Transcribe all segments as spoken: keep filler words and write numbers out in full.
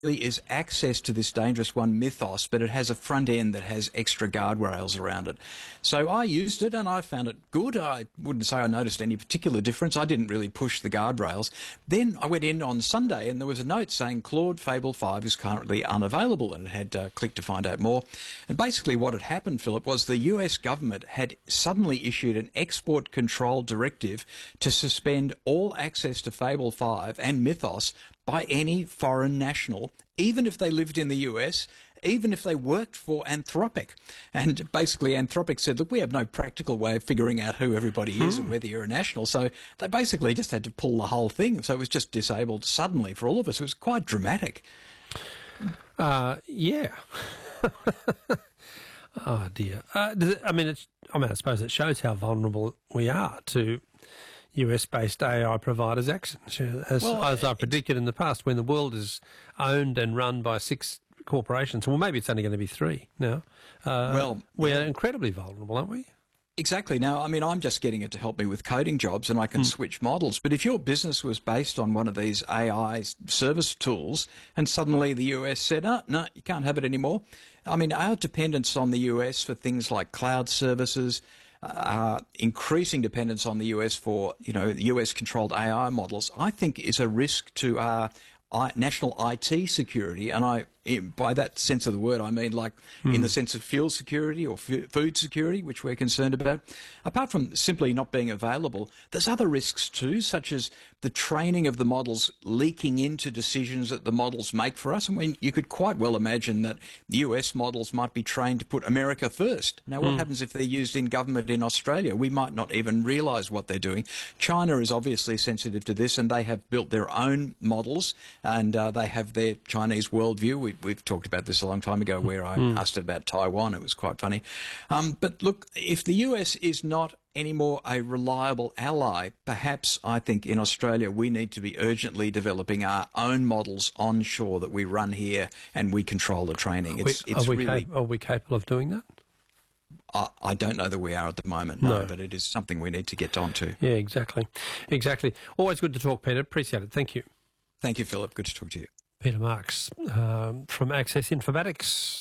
is access to this dangerous one, Mythos, but it has a front end that has extra guardrails around it. So I used it and I found it good. I wouldn't say I noticed any particular difference. I didn't really push the guardrails. Then I went in on Sunday and there was a note saying Claude Fable five is currently unavailable, and it had uh, click to find out more. And basically what had happened, Philip, was the U S government had suddenly issued an export control directive to suspend all access to Fable five and Mythos by any foreign national, even if they lived in the U S, even if they worked for Anthropic. And basically Anthropic said, look, we have no practical way of figuring out who everybody is Hmm. and whether you're a national. So they basically just had to pull the whole thing. So it was just disabled suddenly for all of us. It was quite dramatic. Uh, yeah. Oh, dear. Uh, does it, I mean, it's, I mean, I suppose it shows how vulnerable we are to U S-based A I providers' actions, as, Well, as I predicted in the past, when the world is owned and run by six corporations. Well, maybe it's only going to be three now. Uh, Well, we're incredibly vulnerable, aren't we? Exactly. Now, I mean, I'm just getting it to help me with coding jobs and I can Mm. switch models. But if your business was based on one of these A I service tools and suddenly the U S said, oh, no, you can't have it anymore. I mean, our dependence on the U S for things like cloud services, uh, increasing dependence on the U S for, you know, U S-controlled A I models, I think is a risk to our I, national I T security. And I, by that sense of the word, I mean like mm. in the sense of fuel security or f food security, which we're concerned about. Apart from simply not being available, there's other risks too, such as the training of the models leaking into decisions that the models make for us. I mean, you could quite well imagine that the U S models might be trained to put America first. Now, what mm. happens if they're used in government in Australia? We might not even realise what they're doing. China is obviously sensitive to this, and they have built their own models, and uh, they have their Chinese worldview. We, we've talked about this a long time ago where I mm. asked about Taiwan. It was quite funny. Um, but look, if the U S is not anymore a reliable ally, perhaps I think in Australia we need to be urgently developing our own models onshore that we run here and we control the training. It's, we, it's are, we really, cap are we capable of doing that? I, I don't know that we are at the moment, no, no, but it is something we need to get onto. Yeah, exactly. Exactly. Always good to talk, Peter. Appreciate it. Thank you. Thank you, Philip. Good to talk to you. Peter Marks um, from Access Informatics.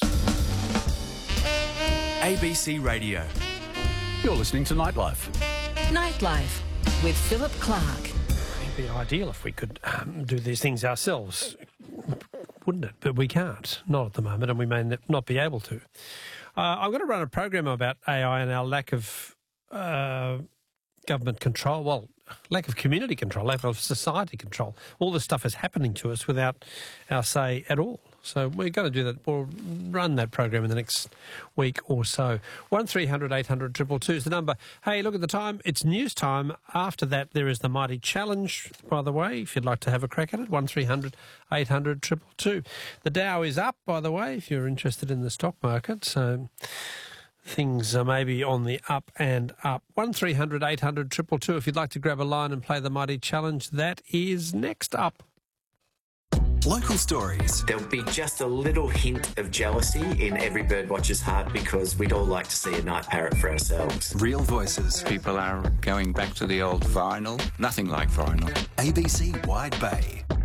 A B C Radio. You're listening to Nightlife. Nightlife with Philip Clark. It'd be ideal if we could um, do these things ourselves, wouldn't it? But we can't, not at the moment, and we may not be able to. Uh, I'm going to run a program about A I and our lack of uh, government control, well, lack of community control, lack of society control. All this stuff is happening to us without our say at all. So we're going to do that. We'll run that program in the next week or so. one three hundred eight hundred two two two is the number. Hey, look at the time. It's news time. After that, there is the Mighty Challenge, by the way, if you'd like to have a crack at it. one three hundred eight hundred two two two. The Dow is up, by the way, if you're interested in the stock market. So things are maybe on the up and up. one three hundred eight hundred two two two if you'd like to grab a line and play the Mighty Challenge. That is next up. Local stories. There'll be just a little hint of jealousy in every birdwatcher's heart because we'd all like to see a night parrot for ourselves. Real voices. People are going back to the old vinyl. Nothing like vinyl. A B C Wide Bay.